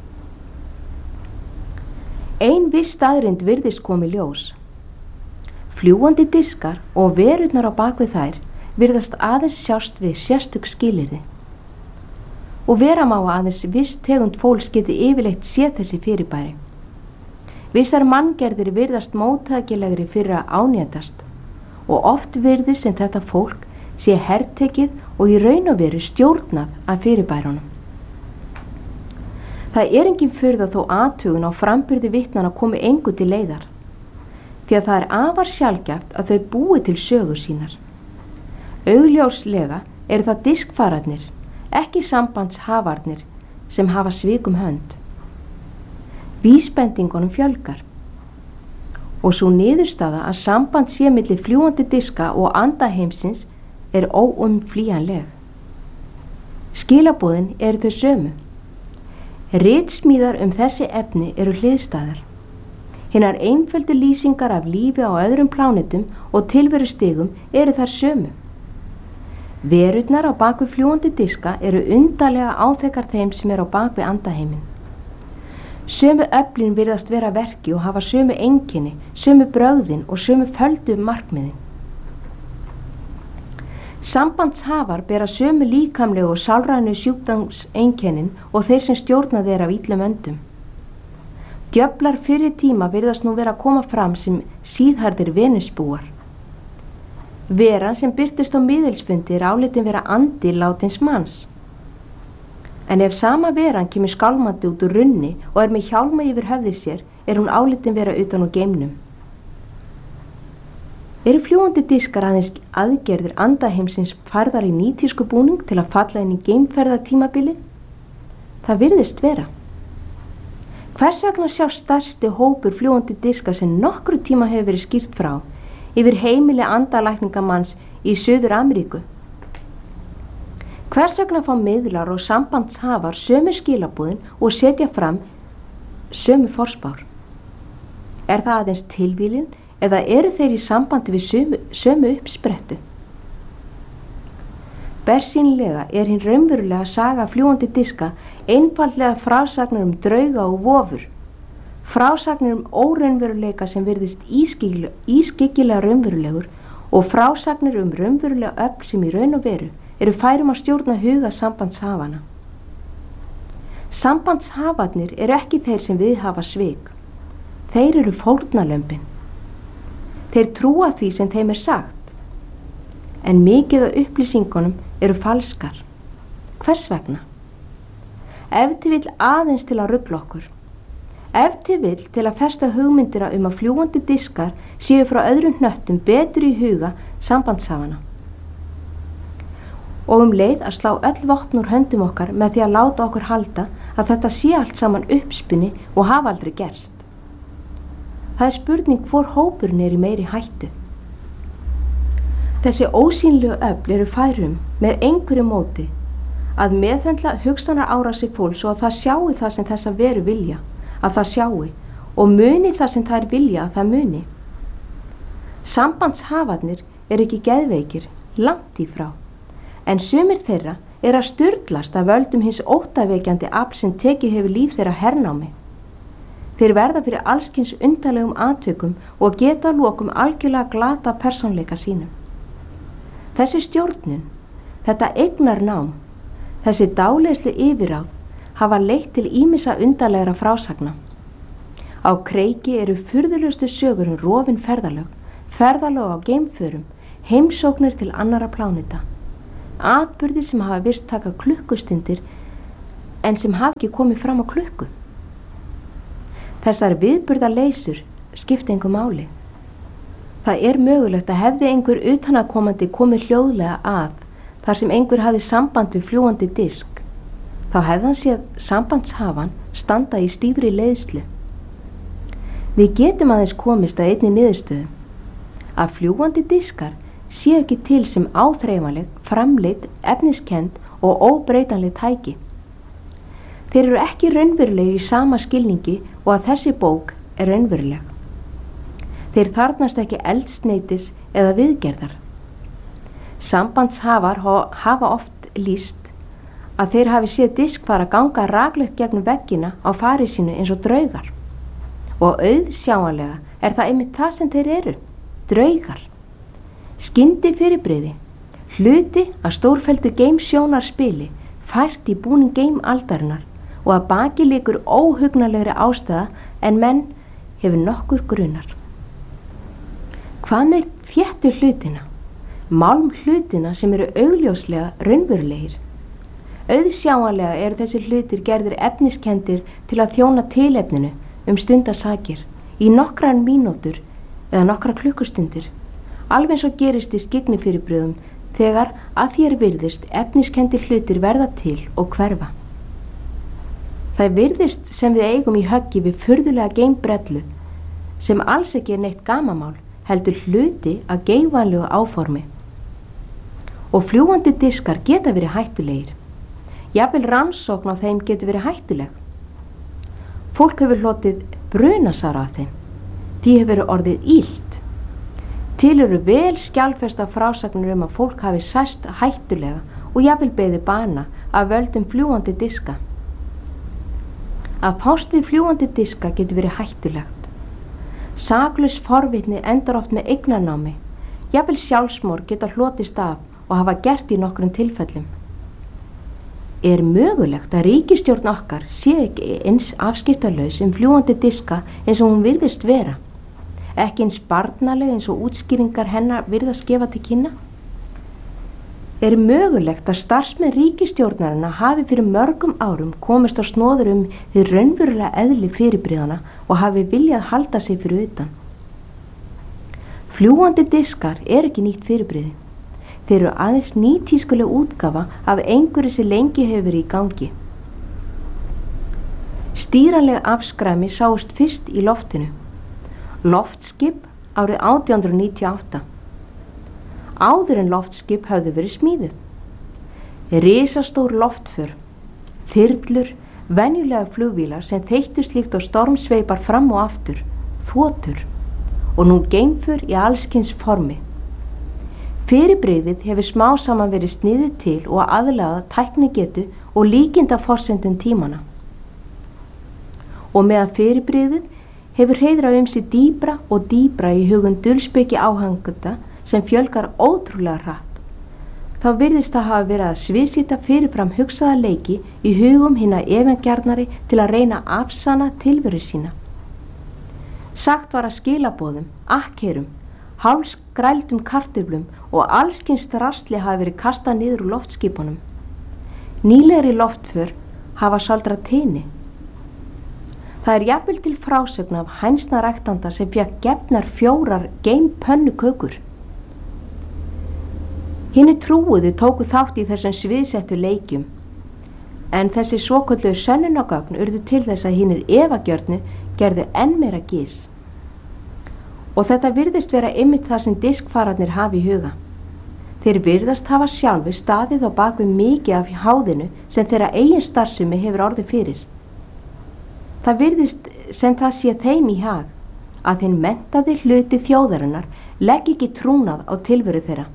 Ein viss staðreynd virðist komi ljós. Fljúgandi diskar og verurnar á bakvið þær virðast aðeins sjást við sérstök skilyrði. Og vera má aðeins viss tegund fólks geti yfirleitt séð þessi fyrirbæri. Vissar manngerðir virðast móttækilegri fyrir að ánýtast og oft virðist sem þetta fólk sé hertekið og í raun og veru stjórnað af fyrirbærunum. Það er engin furða þó athugun á framburði vitnanna komi engu til leiðar, því að það er afar sjaldgæft að þau búi til sögur sínar. Augljóslega eru það diskfararnir, ekki sambandshafarnir, sem hafa svikum hönd. Vísbendingunum fjölgar og svo niðurstaða að samband sé milli fljúgandi diska og andaheimsins er óumflýjanleg. Skilaboðin eru þau sömu. Ritsmíðar um þessi efni eru hliðstæðar. Hinar einföldu lýsingar af lífi á öðrum plánetum og tilverustigum eru þar sömu. Verurnar á bakvið fljúgandi diska eru undarlega áþekkar þeim sem eru á bakvið andaheimin. Sömu öflin virðast vera verki og hafa sömu einkenni, sömu brögðin og sömu földu markmiðin. Sambandshafar bera sömu líkamlegu og sálrænu sjúkdómseinkennin og þeir sem stjórna þeir af illum öndum. Djöflar fyrri tíma virðast nú vera að koma fram sem síðharðir venusbúar. Veran sem birtist á miðilsfundi er álitin vera andi látins manns. En ef sama veran kemur skálmandi út úr runni og er með hjálma yfir höfði sér, er hún álitin vera utan úr geimnum. Eru fljúgandi diskar aðeins aðgerðir andaheimsins færðar í nýtísku búning til að falla inn í geimferðatímabilið? Það virðist vera. Hvers vegna sjá stærsti hópur fljúgandi diska sem nokkru tíma hefur verið skýrt frá yfir heimili andalækningamanns í Suður Ameríku? Hvers vegna fá miðlar og sambandshafar sömu skilabúðin og setja fram sömu forspár? Er það aðeins tilvílin eða eru þeir í sambandi við sömu, sömu uppsprettu? Bersýnilega er hinn raunverulega saga fljúgandi diska einfaldlega frásagnir um drauga og vofur, frásagnir um óraunveruleika sem virðist ískyggilega raunverulegur og frásagnir um raunverulega öfl sem í raun og veru eru færum að stjórna huga sambandshafana. Sambandshafarnir eru ekki þeir sem viðhafa svik. Þeir eru fórnarlömbin. Þeir trúa því sem þeim er sagt, en mikið af upplýsingunum eru falskar. Hvers vegna? Ef til vill aðeins til að rugla okkur. Ef til vill til að festa hugmyndina um að fljúgandi diskar séu frá öðrum hnöttum betur í huga sambandshafana. Og um leið að slá öll vopn úr höndum okkar með því að láta okkur halda að þetta sé allt saman uppspuni og hafa aldrei gerst. Það er spurning hvor hópurinn er í meiri hættu. Þessi ósýnlegu öfl eru færum með einhverju móti að meðhöndla hugsanar árásir fólks og að það sjái það sem þessa veru vilja, að það sjái og muni það sem þær vilja að það muni. Sambandshafarnir eru ekki geðveikir, langt í frá. En sumir þeirra er að sturlast af völdum hins óttaveikjandi afl sem tekið hefur líf þeirra hernámi. Þeir verða fyrir allskins undarlegum atvikum og geta lokum algjörlega glata persónleika sínum. Þessi stjórnun, þetta eignarnám, þessi dáleiðslu yfirráð hafa leitt til ýmissa undarlegra frásagna. Á kreiki eru furðulegustu sögur um rofin ferðalög, ferðalög á geimförum, heimsóknir til annarra pláneta. Atburðir sem hafa virst taka klukkustundir en sem hafa ekki komið fram á klukku. Þessar viðburðarleysur skipta engu máli. Það er mögulegt að hefði einhver utanaðkomandi komið hljóðlega að, þar sem einhver hafði samband við fljúgandi disk. Þá hefði hann séð sambandshafan standa í stífri leiðslu. Við getum aðeins komist að einni niðurstöðu, að fljúgandi diskar séu ekki til sem áþreifanleg, framleidd, efniskend og óbreytanleg tæki. Þeir eru ekki raunverulegir í sama skilningi og að þessi bók er raunveruleg. Þeir þarfnast ekki eldsneytis eða viðgerðar. Sambandshafar hafa oft lýst að þeir hafi séð disk fara ganga raklegt gegnum veggina á fari sínu eins og draugar. Og auðsjáanlega er það einmitt það sem þeir eru, draugar. Skyndi fyrirbrigði, hluti að stórfelldu geimsjónarspili fært í búning geimaldarinnar og að baki liggur óhugnalegri ástæða en menn hefur nokkur grunar. Hvað með þéttu hlutina, málm hlutina sem eru augljóslega raunverulegir? Auðsjáanlega eru þessi hlutir gerðir efniskendir til að þjóna tilefninu um stundasakir í nokkrar mínútur eða nokkrar klukkustundir, alveg eins og gerist í skygnifyrirbrigðum þegar að þér virðist efniskendir hlutir verða til og hverfa. Það virðist sem við eigum í höggi við furðulega geimbrellu sem alls ekki er neitt gamamál, heldur hluti að geigvænlegu áformi. Og fljúgandi diskar geta verið hættulegir. Jafnvel rannsókn á þeim getur verið hættuleg. Fólk hefur hlotið brunasár af þeim. Því hefur verið orðið illt. Til eru vel skjalfesta frásagnir um að fólk hafi særst hættulega og jafnvel beðið bana af völdum fljúgandi diska. Að fást við fljúgandi diska getur verið hættulegt. Saklaus forvitni endar oft með eignarnámi. Jafnvel sjálfsmorð geta hlotist af og hafa gert í nokkrum tilfellum. Er mögulegt að ríkisstjórn okkar sé ekki eins afskiptalaus um fljúgandi diska eins og hún virðist vera? Ekki eins barnaleg eins og útskýringar hennar virðast gefa til kynna? Er mögulegt að starfsmenn ríkisstjórnarina hafi fyrir mörgum árum komist á snoður um hið raunverulega eðli fyrirbrigðana og hafi viljað halda sig fyrir utan? Fljúgandi diskar er ekki nýtt fyrirbrigði. Þeir eru aðeins nýtískuleg útgáfa af einhverju sem lengi hefur verið í gangi. Stýranleg afskræmi sáust fyrst í loftinu. Loftskip árið átján hundruð níutíu og átta. Áður en loftskip höfðu verið smíðuð. Risastór loftför, þyrlur, venjulega flugvílar sem þeyttust líkt á stormsveipar fram og aftur, þotur og nú geimför í allskyns formi. Fyrirbrigðið hefur smá saman verið sniðið til og aðlaða tæknigetu og líkindaforsendum tímana. Og meðan fyrirbrigðið hefur heiðrað um sig dýbra og dýbra í hugum dulspeki áhanganda sem fjölgar ótrúlega hratt. Þá virðist það hafa verið að sviðsýta fyrirfram hugsaða leiki í hugum hinna evangjarnari til að reyna að afsanna tilveru sína. Sagt var að skilaboðum, akkerum, hálfskrældum kartöflum og allskyns drasli hafi verið kastað niður úr loftskipunum. Nýlegri loftför hafa saldrað tini. Það er jafnvel til frásögn af hænsnaræktanda sem fékk gefnar fjórar geimpönnukökur. Hinni trúuðu tóku þátt í þessum sviðsettu leikjum, en þessi svokölluðu sönnunargögn urðu til þess að hinnir efagjörnu gerðu enn meira gys. Og þetta virðist vera einmitt það sem diskfararnir hafi í huga. Þeir virðast hafa sjálfur staðið á bakvið mikið af háðinu sem þeirra eigin starfsemi hefur orðið fyrir. Það virðist sem það sé þeim í hag að þinn menntaði hluti þjóðarinnar legg ekki trúnað á tilveru þeirra.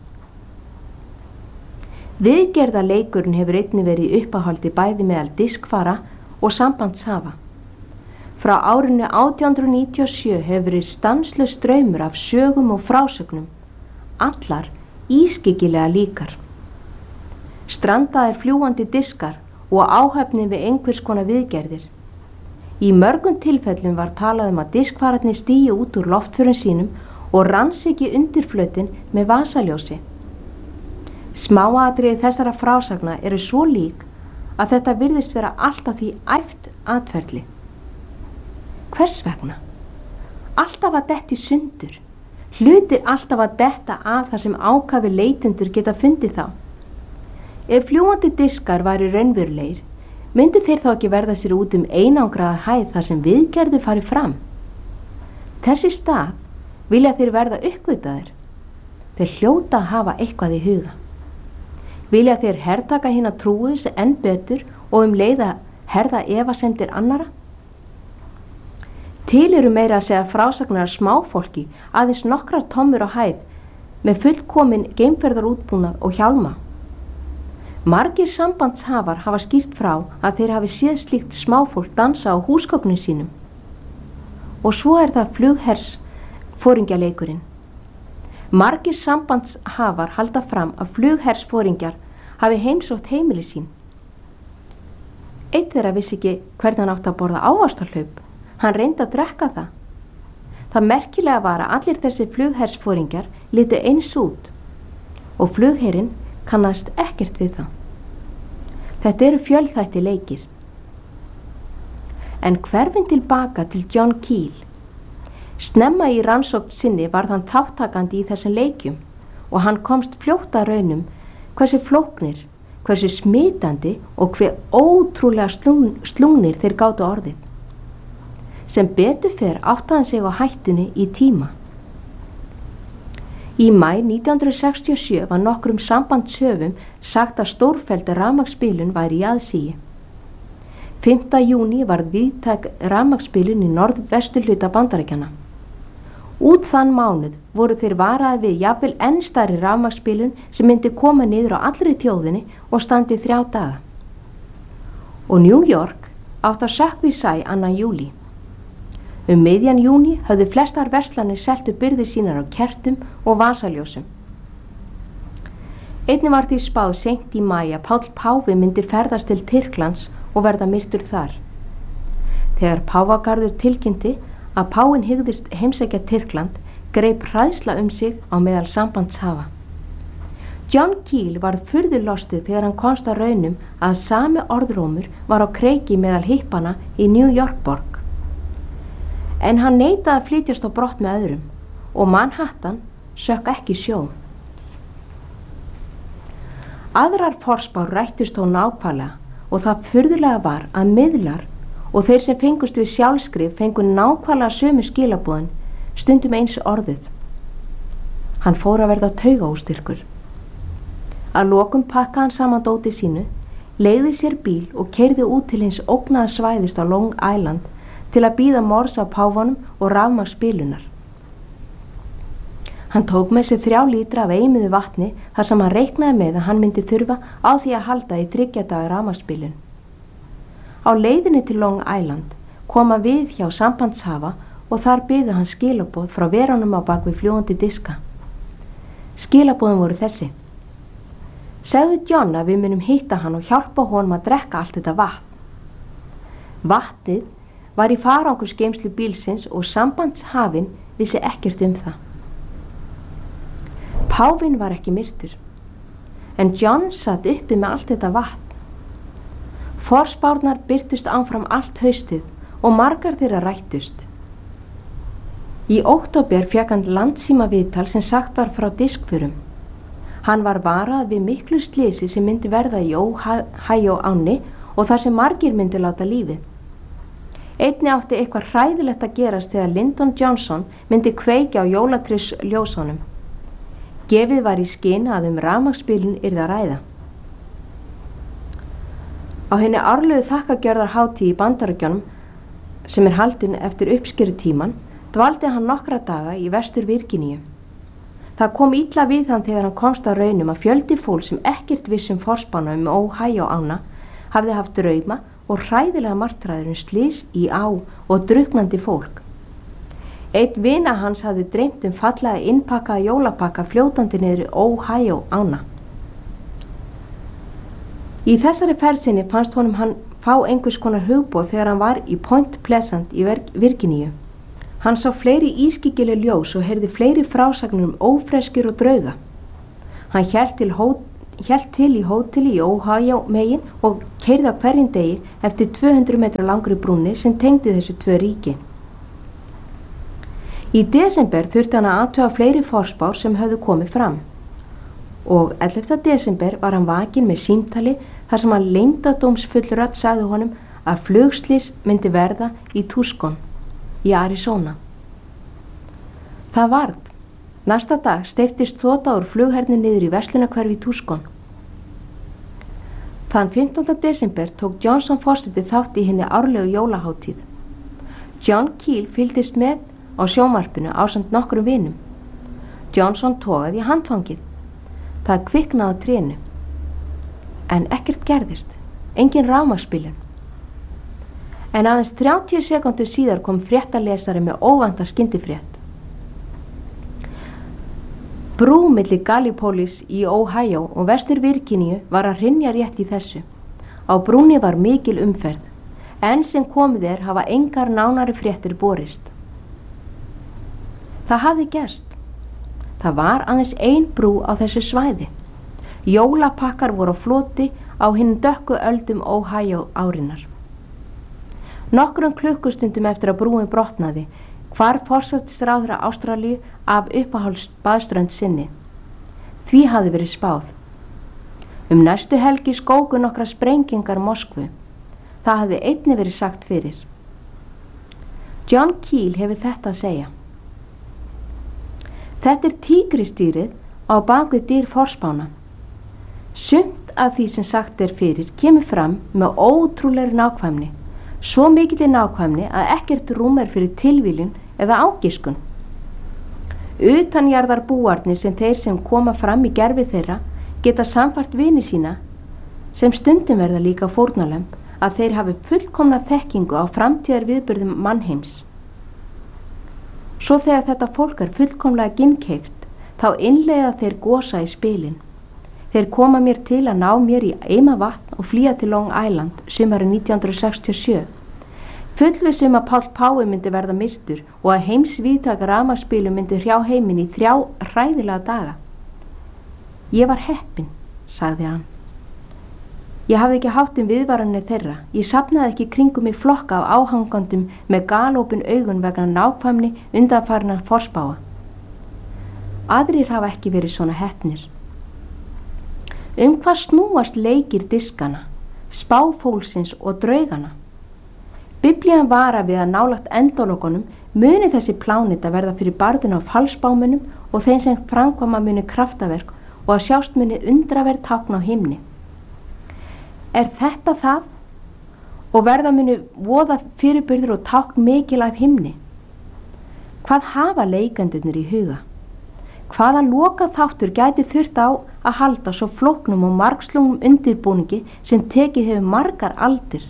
Viðgerðarleikurinn hefur einnig verið í uppáhaldi bæði meðal diskfara og sambandshafa. Frá árinu átján hundruð níutíu og sjö hefur verið stanslaus straumur af sögum og frásögnum, allar ískyggilega líkar. Strandaðir fljúgandi diskar og áhöfnin við einhvers konar viðgerðir. Í mörgum tilfellum var talað um að diskfararnir stígi út úr loftförum sínum og rannsaki undirflötin með vasaljósi. Smáatriði þessara frásagna eru svo lík að þetta virðist vera alltaf því æft atferli. Hvers vegna? Alltaf að detti sundur. Hlutir alltaf að detta af þar sem ákafi leitendur geta fundið þá. Ef fljúgandi diskar væri raunverulegir, myndu þeir þá ekki verða sér út um einangraða hæð þar sem viðgerðir fari fram? Þessi stað vilja þeir verða uppgötaðir. Þeir hljóta að hafa eitthvað í huga. Vilja þeir hertaka hina trúu sem enn betur og um leiða herða efasemdir annara? Til eru meira að segja frásagnar smáfólki aðeins nokkrar tommur á hæð með fullkomin geimferðarútbúnað og hjálma. Margir sambandshafar hafa skýrt frá að þeir hafi séð slíkt smáfólk dansa á húsgögnum sínum. Og svo er það flughers foringjaleikurinn. Margir sambandshafar halda fram að flughersforingjar hafi heimsótt heimili sín. Einn þeirra vissi ekki hvernig hann átti að borða ávaxtarhlaup. Hann reyndi að drekka það. Það merkilega var að allir þessi flughersforingjar litu eins út og flugherinn kannast ekkert við það. Þetta eru fjölþætti leikir. En hverfin tilbaka til John Keel. Snemma í rannsókn sinni varð hann þáttakandi í þessum leikjum og hann komst fljótt að raunum hversu flóknir, hversu smitandi og hve ótrúlega slung, slungnir þeir gátu orðið. Sem betur fer átti hann sig á hættunni í tíma. Í maí nítján hundruð sextíu og sjö var nokkrum sambandshöfum sagt að stórfelld rafmagnsbilun væri í aðsigi. fimmta júní varð víðtæk rafmagnsbilun í norðvesturhluta Bandaríkjanna. Út þann mánuð voru þeir varaði við jafnvel enn stærri rafmagnsbilun sem myndi koma niður á allri þjóðinni og standi þrjá daga. Og New York átt að sökkva í sæ annan júlí. Um miðjan júní höfðu flestar verslanir seltu birgðir sínar á kertum og vasaljósum. Einnig var því spáð seint í maí að Páll páfi myndi ferðast til Tyrklands og verða myrtur þar. Þegar páfagarður tilkynnti að páfinn hygðist heimsækja Tyrkland, greip hræðsla um sig á meðal sambandshafa. John Keel varð furðu lostið þegar hann komst að raunum að sami orðrómur var á kreiki meðal hippana í New York borg. En hann neitaði að flytjast á brott með öðrum og Manhattan sökk ekki sjó. Aðrar forspár rættust þó nákvæmlega og það furðulega var að miðlar og þeir sem fengust við sjálfskrif fengu nákvæmlega sömu skilaboðin, stundum eins orðið. Hann fór að verða taugaóstyrkur. Að lokum pakkaði hann saman dóti sínu, leigði sér bíl og keyrði út til hins ógnaða svæðist á Long Island til að bíða morðs á páfanum og rafmagnsbilunar. Hann tók með sér þrjá lítra af eimiðu vatni þar sem hann reiknaði með að hann myndi þurfa á því að halda í þriggja daga rafmagnsbilun. Á leiðinni til Long Island kom hann við hjá sambandshafa og þar biðu hann skilaboð frá verunum á bak við fljúgandi diska. Skilaboðin voru þessi: Segðu John að við munum hitta hann og hjálpa honum að drekka allt þetta vatn. Vatnið var í farangursgeymslu bílsins og sambandshafinn vissi ekkert um það. Páfinn var ekki myrtur, en John satt uppi með allt þetta vatn. Forspárnar birtust áfram allt haustið og margar þeirra rættust. Í október fékk hann landsímaviðtal sem sagt var frá diskförum. Hann var varað við miklu slysi sem myndi verða í Ohio ánni og þar sem margir myndi láta lífið. Einnig átti eitthvað hræðilegt að gerast þegar Lyndon Johnson myndi kveikja á jólatrissljósunum. Gefið var í skyn að um rafmagnsbilun yrði að ræða. Á henni árlegu þakkagjörðarhátíð í Bandaríkjunum, sem er haldin eftir uppskerutíman, dvaldi hann nokkra daga í Vestur Virginíu. Það kom illa við hann þegar hann komst að raunum að fjöldi fólk sem ekkert vissum forspána um Ohio ána hafði haft drauma og hræðilega martræður um slys í á og drukknandi fólk. Einn vina hans hafði dreymt um fallega innpakkaða jólapakka fljótandi niður í Ohio ána. Í þessari ferð sinni fannst honum hann fá einhvers konar hugboð þegar hann var í Point Pleasant í Virginíu. Hann sá fleiri ískyggileg ljós og heyrði fleiri frásagnir um ófreskjur og drauga. Hann hélt til, hó, hélt til í hóteli í Ohio megin og keyrði á hverjum degi eftir tvö hundruð metra langri brúnni sem tengdi þessu tvö ríki. Í desember þurfti hann að athuga fleiri forspár sem höfðu komið fram og ellefta desember var hann vakinn með símtali þar sem hann leyndardómsfull rödd sagði honum að flugslys myndi verða í Tucson í Arizona. Það varð. Næsta dag steyptist þota úr flugherni niður í verslunarhverfi í Tucson. Þann fimmtánda desember tók Johnson forseti þátt í hinni árlegu jólahátíð. John Keel fylgdist með á sjónvarpinu ásamt nokkrum vinum. Johnson togaði í handfangið. Það kviknaði á trénu. En ekkert gerðist, engin rafmagnsbilun. En aðeins þrjátíu sekúndur síðar kom fréttalesari með óvænta skyndifrétt. Brú milli Gallipolis í Ohio og vestur Virginíu var að hrynja rétt í þessu. Á brúnni var mikil umferð, en sem komið er hafa engar nánari fréttir borist. Það hafði gerst. Það var aðeins ein brú á þessu svæði. Jólapakkar voru á floti á hinum dökku öldum Ohio árinnar. Nokkrum klukkustundum eftir að brúin brotnaði hvarf forsætisráðherra Ástralíu af uppáhalds baðströnd sinni. Því hafði verið spáð. Um næstu helgi skóku nokkra sprengingar Moskvu. Það hafði einnig verið sagt fyrir. John Keel hefur þetta að segja. Þetta er tígristýrið á bakvið dýr forspána. Sumt af því sem sagt er fyrir kemur fram með ótrúlegri nákvæmni. Svo mikilli nákvæmni að ekkert rúm er fyrir tilviljun eða ágiskun. Utanjarðar búarnir sem þeir sem koma fram í gerfi þeirra geta samfart vini sína sem stundum verða líka fórnarlömb að þeir hafi fullkomna þekkingu á framtíðar viðburðum mannheims. Svo þegar þetta fólk er fullkomlega ginnkeypt þá innleiða þeir gosa í spilin. Þeir koma mér til að ná mér í eima vatn og flýja til Long Island sumarið nítján hundruð sextíu og sjö. Fullvissum að Páll Pái myndi verða myrtur og að heimsvíðtaka rafmagnsbílum myndi hrjá heiminn í þrjá hræðilega daga. Ég var heppin, sagði hann. Ég hafði ekki hátt um viðvaranir þeirra. Ég safnaði ekki kringum í flokka af áhangandum með galopin augun vegna nákvæmni undanfarinna forspáa. Aðrir hafa ekki verið svona heppnir. Um hvað snúast leikir diskana, spáfólksins og draugana? Biblían vara við að nálægt endalokunum muni þessi pláneta verða fyrir barðinu á falsbámunum og þeim sem framkvæma muni kraftaverk og að sjást muni undraverð tákn á himni. Er þetta það? Og verða muni voða fyrirbyrður og tákn mikil af himni? Hvað hafa leikendurnir í huga? Hvaða loka þáttur gæti þurft á að halda svo flóknum og margslungum undirbúningi sem tekið hefur margar aldir?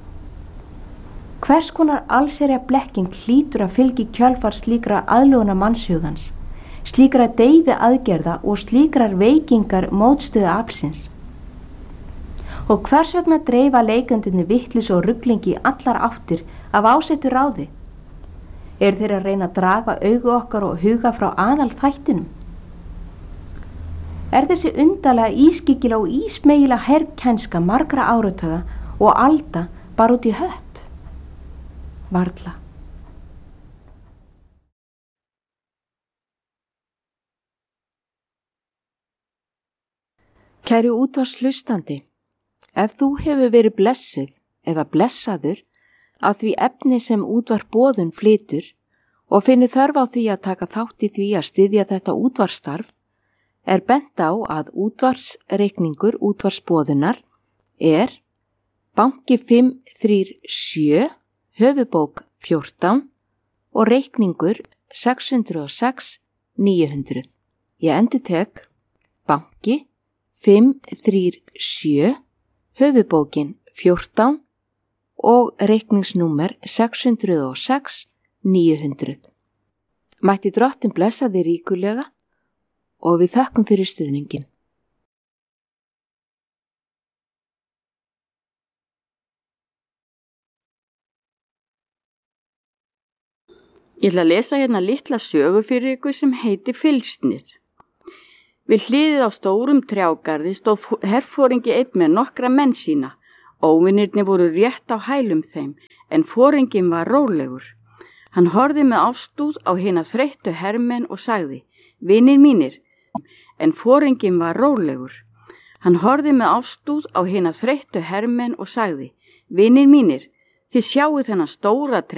Hvers konar allsherja blekking hlýtur að fylgi kjölfar slíkra aðluguna mannshugans, slíkra deyfi aðgerða og slíkrar veikingar mótstöðu aflsins? Og hvers vegna dreifa leikendunni vittlis og ruglingi í allar áttir af ásettu ráði? Er þeir að reyna að draga augu okkar og huga frá aðal þættinum? Er þessi undarlega ískyggilega og ísmegilega herrkænska margra áratuga og alda bara út í hött? Varla. Kæru útvarpshlustandi, ef þú hefur verið blessuð eða blessaður að því efni sem útvarp boðun flytur og finnur þörf á því að taka þátt í því að styðja þetta útvarpsstarf, er bent á að útvarpsreikningur útvarpsboðunar er banki fimm þrjú sjö, höfubók fjórtán og reikningur sex hundruð og sex níu hundruð. Ég endurtek banki fimm þrjú sjö, höfubókin fjórtán og reikningsnúmer sex hundruð og sex níu hundruð. Mætti Drottinn blessa þig ríkulega og við þökkum fyrir stuðningin. Ég ætla að lesa hérna litla sögu fyrir ykkur sem heiti Fylgsnir. Við hliðið á stórum trjágarði stóð herforingi einn með nokkra menn sína. Óvinirnir voru rétt á hælum þeim, en foringinn var rólegur. Hann horfði með ástúð á hina þreyttu hermenn og sagði: Vinir mínir, en foringinn var rólegur. Hann horfði með ástúð á hina þreyttu hermenn og sagði: Vinir mínir, þið sjáu þennan stóra